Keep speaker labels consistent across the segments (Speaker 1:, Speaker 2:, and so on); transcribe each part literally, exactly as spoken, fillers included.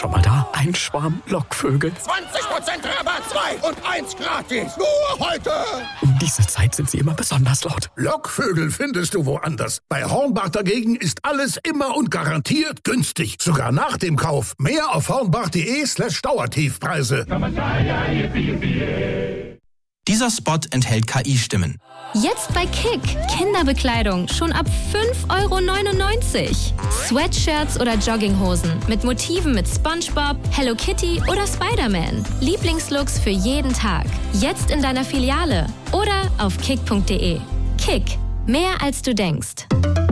Speaker 1: Schon mal da? Ein Schwarm Lockvögel.
Speaker 2: zwanzig Prozent Rabatt, zwei und eins gratis. Nur heute.
Speaker 1: Um diese Zeit sind sie immer besonders laut.
Speaker 2: Lockvögel findest du woanders. Bei Hornbach dagegen ist alles immer und garantiert günstig. Sogar nach dem Kauf. Mehr auf hornbach.de slash Dauertiefpreise.
Speaker 3: Dieser Spot enthält K I-Stimmen.
Speaker 4: Jetzt bei Kick. Kinderbekleidung schon ab fünf Euro neunundneunzig. Sweatshirts oder Jogginghosen mit Motiven mit SpongeBob, Hello Kitty oder Spider-Man. Lieblingslooks für jeden Tag. Jetzt in deiner Filiale oder auf kick punkt de. Kick. Mehr als du denkst.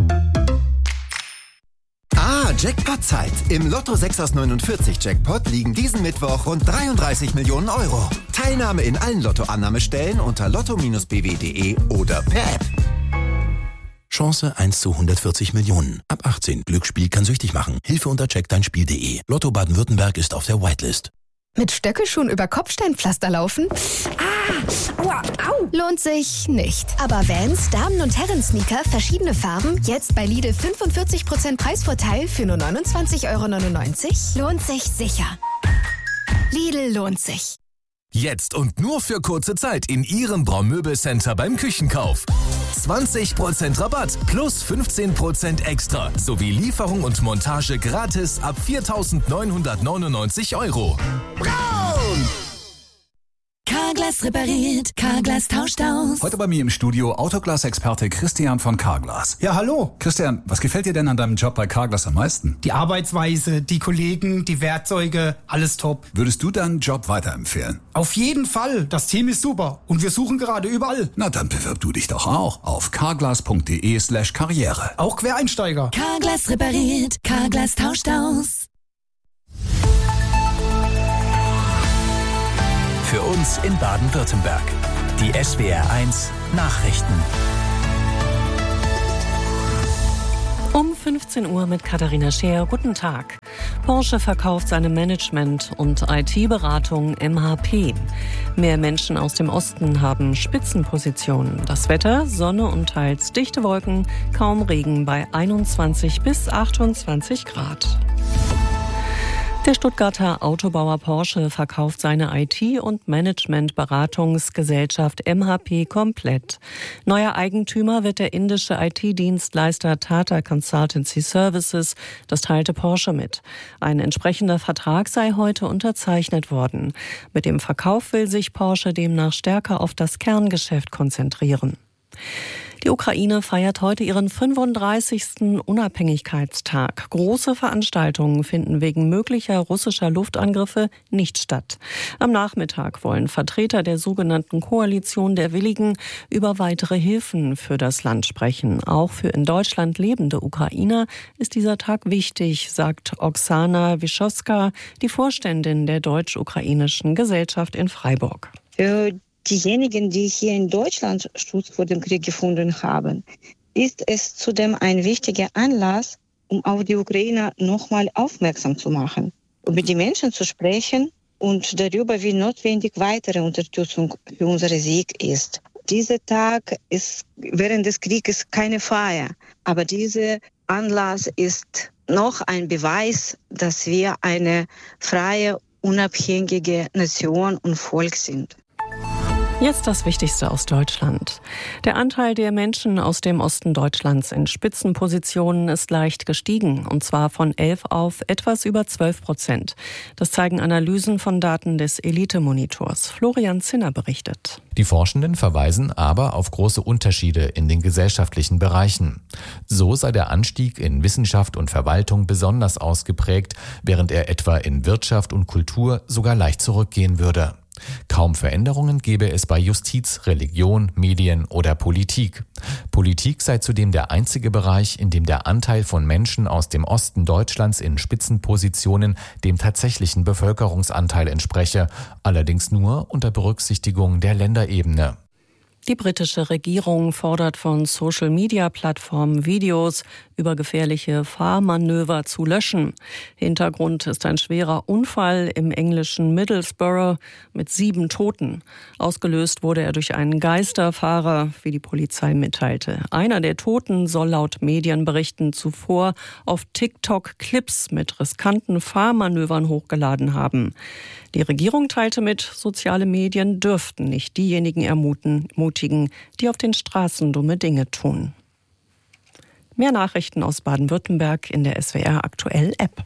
Speaker 5: Ah, Jackpot-Zeit. Im Lotto sechs aus neunundvierzig Jackpot liegen diesen Mittwoch rund dreiunddreißig Millionen Euro. Teilnahme in allen Lottoannahmestellen unter lotto Bindestrich b w punkt de oder per App.
Speaker 6: Chance eins zu hundertvierzig Millionen. Ab achtzehn. Glücksspiel kann süchtig machen. Hilfe unter check dein spiel punkt de. Lotto Baden-Württemberg ist auf der Whitelist.
Speaker 7: Mit Stöckelschuhen über Kopfsteinpflaster laufen? Ah, aua, au. Lohnt sich nicht. Aber Vans, Damen- und Herren-Sneaker, verschiedene Farben, jetzt bei Lidl fünfundvierzig Prozent Preisvorteil für nur neunundzwanzig Euro neunundneunzig? Lohnt sich sicher. Lidl lohnt sich.
Speaker 8: Jetzt und nur für kurze Zeit in Ihrem Braumöbel-Center beim Küchenkauf. zwanzig Prozent Rabatt plus fünfzehn Prozent extra sowie Lieferung und Montage gratis ab viertausendneunhundertneunundneunzig Euro.
Speaker 9: Braun! Carglass repariert, Carglass tauscht aus.
Speaker 10: Heute bei mir im Studio Autoglas-Experte Christian von Carglass.
Speaker 11: Ja, hallo.
Speaker 10: Christian, was gefällt dir denn an deinem Job bei Carglass am meisten?
Speaker 11: Die Arbeitsweise, die Kollegen, die Werkzeuge, alles top.
Speaker 10: Würdest du deinen Job weiterempfehlen?
Speaker 11: Auf jeden Fall. Das Team ist super und wir suchen gerade überall.
Speaker 10: Na, dann bewirb du dich doch auch auf carglass.de slash Karriere.
Speaker 11: Auch Quereinsteiger.
Speaker 9: Carglass repariert, Carglass tauscht aus.
Speaker 12: Für uns in Baden-Württemberg. Die S W R eins Nachrichten.
Speaker 13: Um fünfzehn Uhr mit Katharina Scheer. Guten Tag. Porsche verkauft seine Management- und I T-Beratung M H P. Mehr Menschen aus dem Osten haben Spitzenpositionen. Das Wetter, Sonne und teils dichte Wolken, kaum Regen bei einundzwanzig bis achtundzwanzig Grad. Der Stuttgarter Autobauer Porsche verkauft seine I T- und Management-Beratungsgesellschaft M H P komplett. Neuer Eigentümer wird der indische I T-Dienstleister Tata Consultancy Services, das teilte Porsche mit. Ein entsprechender Vertrag sei heute unterzeichnet worden. Mit dem Verkauf will sich Porsche demnach stärker auf das Kerngeschäft konzentrieren. Die Ukraine feiert heute ihren fünfunddreißigsten Unabhängigkeitstag. Große Veranstaltungen finden wegen möglicher russischer Luftangriffe nicht statt. Am Nachmittag wollen Vertreter der sogenannten Koalition der Willigen über weitere Hilfen für das Land sprechen. Auch für in Deutschland lebende Ukrainer ist dieser Tag wichtig, sagt Oksana Wischowska, die Vorständin der deutsch-ukrainischen Gesellschaft in Freiburg.
Speaker 14: Für diejenigen, die hier in Deutschland Schutz vor dem Krieg gefunden haben, ist es zudem ein wichtiger Anlass, um auf die Ukrainer nochmal aufmerksam zu machen, über die Menschen zu sprechen und darüber, wie notwendig weitere Unterstützung für unseren Sieg ist. Dieser Tag ist während des Krieges keine Feier, aber dieser Anlass ist noch ein Beweis, dass wir eine freie, unabhängige Nation und Volk sind.
Speaker 13: Jetzt das Wichtigste aus Deutschland. Der Anteil der Menschen aus dem Osten Deutschlands in Spitzenpositionen ist leicht gestiegen, und zwar von elf auf etwas über zwölf Prozent. Das zeigen Analysen von Daten des Elite-Monitors. Florian Zinner berichtet.
Speaker 15: Die Forschenden verweisen aber auf große Unterschiede in den gesellschaftlichen Bereichen. So sei der Anstieg in Wissenschaft und Verwaltung besonders ausgeprägt, während er etwa in Wirtschaft und Kultur sogar leicht zurückgehen würde. Kaum Veränderungen gäbe es bei Justiz, Religion, Medien oder Politik. Politik sei zudem der einzige Bereich, in dem der Anteil von Menschen aus dem Osten Deutschlands in Spitzenpositionen dem tatsächlichen Bevölkerungsanteil entspreche, allerdings nur unter Berücksichtigung der Länderebene.
Speaker 13: Die britische Regierung fordert von Social-Media-Plattformen Videos über gefährliche Fahrmanöver zu löschen. Hintergrund ist ein schwerer Unfall im englischen Middlesbrough mit sieben Toten. Ausgelöst wurde er durch einen Geisterfahrer, wie die Polizei mitteilte. Einer der Toten soll laut Medienberichten zuvor auf TikTok Clips mit riskanten Fahrmanövern hochgeladen haben. Die Regierung teilte mit, soziale Medien dürften nicht diejenigen ermutigen, die auf den Straßen dumme Dinge tun. Mehr Nachrichten aus Baden-Württemberg in der S W R Aktuell App.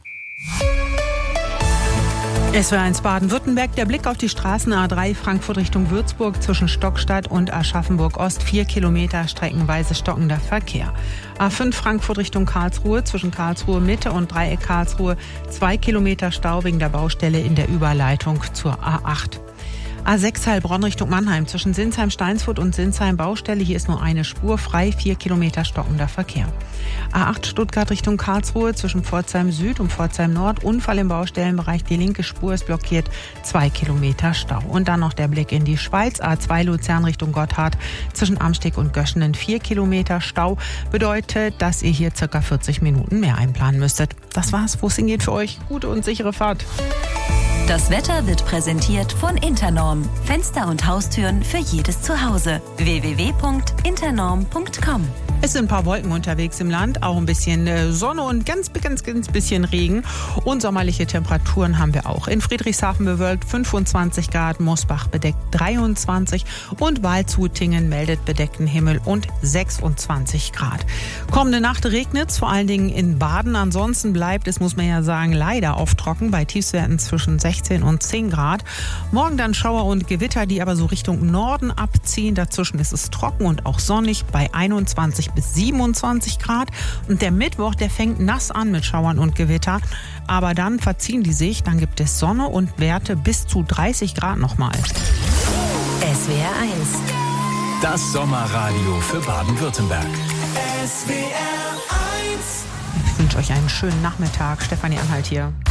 Speaker 16: S W R eins Baden-Württemberg, der Blick auf die Straßen A drei Frankfurt Richtung Würzburg zwischen Stockstadt und Aschaffenburg Ost. Vier Kilometer streckenweise stockender Verkehr. A fünf Frankfurt Richtung Karlsruhe zwischen Karlsruhe Mitte und Dreieck Karlsruhe. Zwei Kilometer Stau wegen der Baustelle in der Überleitung zur A acht. A sechs Heilbronn Richtung Mannheim zwischen Sinsheim-Steinsfurt und Sinsheim-Baustelle. Hier ist nur eine Spur frei, vier Kilometer stockender Verkehr. A acht Stuttgart Richtung Karlsruhe zwischen Pforzheim Süd und Pforzheim Nord. Unfall im Baustellenbereich, die linke Spur ist blockiert, zwei Kilometer Stau. Und dann noch der Blick in die Schweiz. A zwei Luzern Richtung Gotthard zwischen Amsteg und Göschenen, vier Kilometer Stau. Bedeutet, dass ihr hier circa vierzig Minuten mehr einplanen müsstet. Das war's, wo es hingeht für euch. Gute und sichere Fahrt.
Speaker 9: Das Wetter wird präsentiert von Internorm. Fenster und Haustüren für jedes Zuhause. w w w punkt internorm punkt com.
Speaker 16: Es sind ein paar Wolken unterwegs im Land, auch ein bisschen Sonne und ganz, ganz, ganz bisschen Regen. Und sommerliche Temperaturen haben wir auch. In Friedrichshafen bewölkt fünfundzwanzig Grad, Mosbach bedeckt dreiundzwanzig und Waldshutingen meldet bedeckten Himmel und sechsundzwanzig Grad. Kommende Nacht regnet es, vor allen Dingen in Baden. Ansonsten bleibt es, muss man ja sagen, leider oft trocken bei Tiefstwerten zwischen sechzehn und zehn Grad. Morgen dann Schauer und Gewitter, die aber so Richtung Norden abziehen. Dazwischen ist es trocken und auch sonnig bei einundzwanzig bis siebenundzwanzig Grad. Und der Mittwoch, der fängt nass an mit Schauern und Gewitter. Aber dann verziehen die sich, dann gibt es Sonne und Werte bis zu dreißig Grad nochmal.
Speaker 9: S W R eins.
Speaker 12: Das Sommerradio für Baden-Württemberg.
Speaker 16: S W R eins. Ich wünsche euch einen schönen Nachmittag. Stefanie Anhalt hier.